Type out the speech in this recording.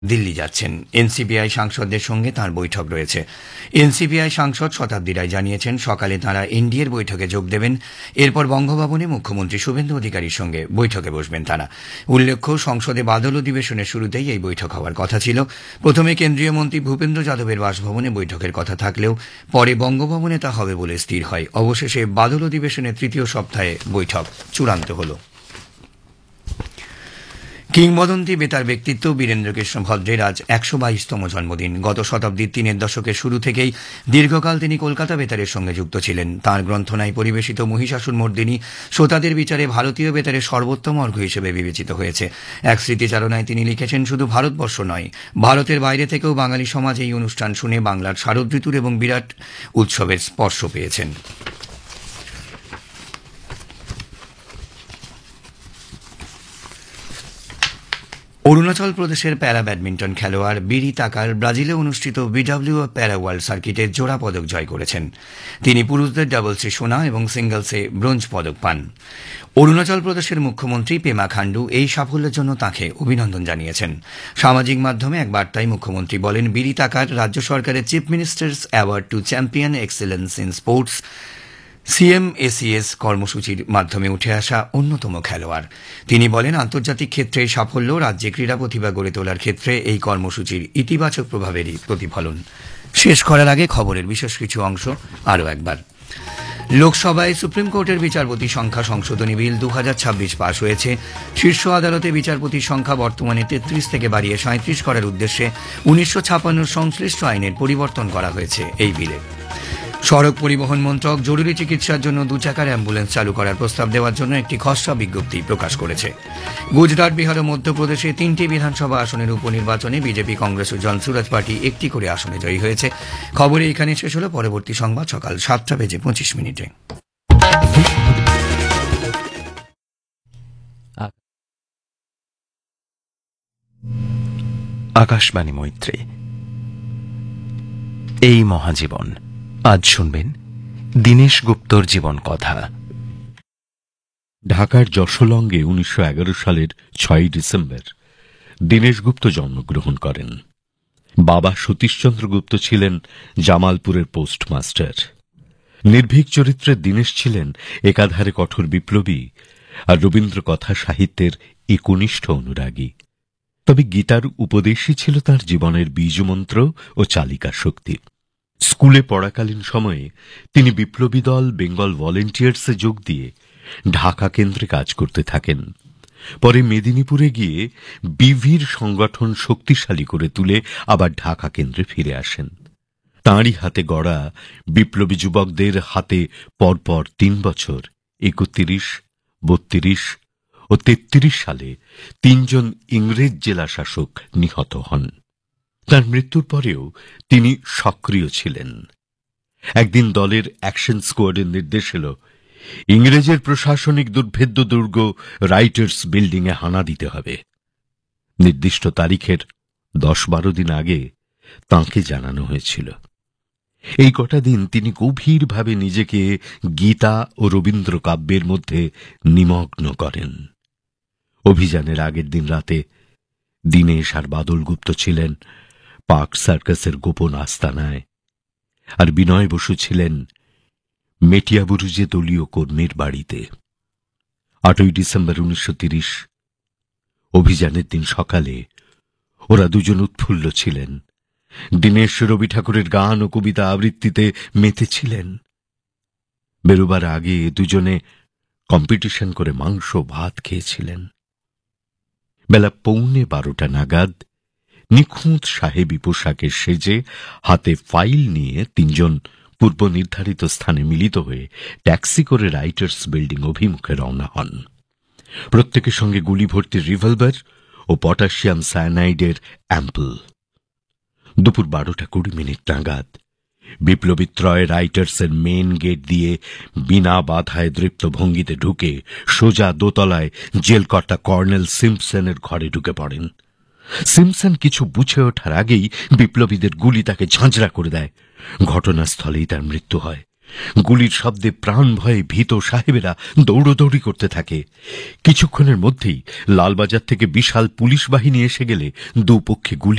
দিল্লি যাচ্ছেন। এনসিপিআই সাংসদদের সঙ্গে তাঁর বৈঠক রয়েছে। এনসিপিআই সাংসদ শতাব্দী রায় জানিয়েছেন সকালে তাঁরা এনডিএর বৈঠকে যোগ দেবেন। এরপর বঙ্গভবনে মুখ্যমন্ত্রী শুভেন্দু অধিকারীর সঙ্গে বৈঠকে বসবেন তাঁরা। উল্লেখ্য, সংসদে বাদল অধিবেশনের শুরুতেই এই বৈঠক হওয়ার কথা ছিল। প্রথমে কেন্দ্রীয় মন্ত্রী ভূপেন্দ্র যাদবের বাসভবনে বৈঠকের কথা থাকলেও পরে বঙ্গভবনে তা হবে বলে স্থির হয়। অবশেষে বাদল অধিবেশনের তৃতীয় সপ্তাহে বৈঠক চূড়ান্ত হল। কিংবদন্তি বেতার ব্যক্তিত্ব বীরেন্দ্রকৃষ্ণ ভদ্রের আজ ১২২তম জন্মদিন। গত শতাব্দীর ৩ দশকের শুরু থেকেই দীর্ঘকাল তিনি কলকাতা বেতারের সঙ্গে যুক্ত ছিলেন। তাঁর গ্রন্থনায় পরিবেশিত মহিষাসুরমর্দিনী শ্রোতাদের বিচারে ভারতীয় বেতারের সর্বোত্তম অর্ঘ্য হিসেবে বিবেচিত হয়েছে। এক স্মৃতিচারণায় তিনি লিখেছেন, শুধু ভারতবর্ষ নয়, ভারতের বাইরে থেকেও বাঙালি সমাজ এই অনুষ্ঠান শুনে বাংলার শারদ ঋতুর এবং বিরাট উৎসবের স্পর্শ পেয়েছেন। অরুণাচল প্রদেশের প্যারা ব্যাডমিন্টন খেলোয়াড় বিরি তাকার ব্রাজিলে অনুষ্ঠিত বিডব্লিউএফ প্যারা ওয়ার্ল্ড সার্কিটে জোড়া পদক জয় করেছেন। তিনি পুরুষদের ডাবলসে সোনা এবং সিঙ্গলসে ব্রোঞ্জ পদক পান। অরুণাচল প্রদেশের মুখ্যমন্ত্রী পেমা খান্ডু এই সাফল্যের জন্য তাঁকে অভিনন্দন জানিয়েছেন। সামাজিক মাধ্যমে এক বার্তায় মুখ্যমন্ত্রী বলেন, বিরি তাকার রাজ্য সরকারের chief ministers award two champion excellence in sports সিএমএসিএস কর্মসূচির মাধ্যমে উঠে আসা অন্যতম খেলোয়াড়। তিনি বলেন, আন্তর্জাতিক ক্ষেত্রে সাফল্য রাজ্যে ক্রীড়া প্রতিভা গড়ে তোলার ক্ষেত্রে এই কর্মসূচির ইতিবাচক প্রভাবেরই প্রতিফলন। শেষ করার আগে খবরের বিশেষ কিছু অংশ আরও একবার। লোকসভায় সুপ্রিম কোর্টের বিচারপতি সংখ্যা সংশোধনী বিল 2026 পাশ হয়েছে। শীর্ষ আদালতে বিচারপতির সংখ্যা বর্তমানে 33 থেকে বাড়িয়ে 37 করার উদ্দেশ্যে 1956 সংশ্লিষ্ট আইনের পরিবর্তন করা হয়েছে এই বিলে। সড়ক পরিবহন মন্ত্রক জরুরি চিকিৎসার জন্য 2 চাকার অ্যাম্বুলেন্স চালু করার প্রস্তাব দেওয়ার জন্য একটি খসড়া বিজ্ঞপ্তি প্রকাশ করেছে। গুজরাট, বিহার ও মধ্যপ্রদেশে 3টি বিধানসভা আসনের উপনির্বাচনে বিজেপি, কংগ্রেস ও জনসুরাজ পার্টি একটি করে আসনে জয়ী হয়েছে। খবরে এখানে শেষ হল। পরবর্তী সংবাদ সকাল 7:25। আকাশবাণী মৈত্রী, এই মহাজীবন। আজ শুনবেন দীনেশ গুপ্তর জীবন কথা। ঢাকার যশোলঙ্গে 1911 সালের 6 ডিসেম্বর দীনেশ গুপ্ত জন্মগ্রহণ করেন। বাবা সতীশচন্দ্র গুপ্ত ছিলেন জামালপুরের পোস্টমাস্টার। নির্ভীক চরিত্রের দীনেশ ছিলেন একাধারে কঠোর বিপ্লবী আর রবীন্দ্র কথা সাহিত্যের একনিষ্ঠ অনুরাগী। তবে গীতার উপদেশই ছিল তাঁর জীবনের বীজমন্ত্র ও চালিকা শক্তি। স্কুলে পড়াকালীন সময়ে তিনি বিপ্লবী দল বেঙ্গল ভলেন্টিয়ার্সে যোগ দিয়ে ঢাকা কেন্দ্রে কাজ করতে থাকেন। পরে মেদিনীপুরে গিয়ে বিভির সংগঠন শক্তিশালী করে তুলে আবার ঢাকা কেন্দ্রে ফিরে আসেন। তাঁরই হাতে গড়া বিপ্লবী যুবকদের হাতে পরপর 3 বছর 31, 32 ও 33 সালে 3 জন ইংরেজ জেলা শাসক নিহত হন। তার মৃত্যুর পরেও তিনি সক্রিয় ছিলেন। একদিন দলের অ্যাকশন স্কোয়াডের নির্দেশ এলো, ইংরেজের প্রশাসনিক দুর্ভেদ্য দুর্গ রাইটার্স বিল্ডিংয়ে হানা দিতে হবে। নির্দিষ্ট তারিখের 10-12 দিন আগে তাঁকে জানানো হয়েছিল। এই কটা দিন তিনি গভীরভাবে নিজেকে গীতা ও রবীন্দ্র কাব্যের মধ্যে নিমগ্ন করেন। অভিযানের আগের দিন রাতে দীনেশ আর বাদল গুপ্ত ছিলেন পার্ক সার্কাসের গোপন আস্তানায়, আর বিনয় বসু ছিলেন মেটিয়াবুরুজে দলীয় কর্মীর বাড়িতে। 8 ডিসেম্বর 1930 অভিযানের দিন সকালে ওরা দুজন উৎফুল্ল ছিলেন। দীনেশ রবি ঠাকুরের গান ও কবিতা আবৃত্তিতে মেতেছিলেন। বেরোবার আগে দুজনে কম্পিটিশন করে মাংস ভাত খেয়েছিলেন। বেলা 11:15 নাগাদ নিখুঁত সাহেবী পোশাকে সেজে হাতে ফাইল নিয়ে 3 জন পূর্ব নির্ধারিত স্থানে মিলিত হয়ে ট্যাক্সি করে রাইটার্স বিল্ডিং অভিমুখে রওনা হন। প্রত্যেকের সঙ্গে গুলি ভর্তি রিভলভার ও পটাশিয়াম সায়ানাইডের অ্যাম্পল। দুপুর 12:20 নাগাদ বিপ্লবী ত্রয় রাইটার্সের মেন গেট দিয়ে বিনা বাধায় দৃপ্ত ভঙ্গিতে ঢুকে সোজা দোতলায় জেলকর্তা কর্নেল সিম্পসনের ঘরে ঢুকে পড়েন। সিম্পসন কিছু বুঝে ওঠার আগেই বিপ্লবীদের গুলি তাকে ঝাঁঝরা করে দেয়। ঘটনাস্থলেই তার মৃত্যু হয়। গুলির শব্দে প্রাণ ভয়ে ভীত সাহেবেরা দৌড়দৌড়ি করতে থাকে। কিছুক্ষণের মধ্যেই লালবাজার থেকে বিশাল পুলিশ বাহিনী এসে গেলে দুপক্ষে গুলি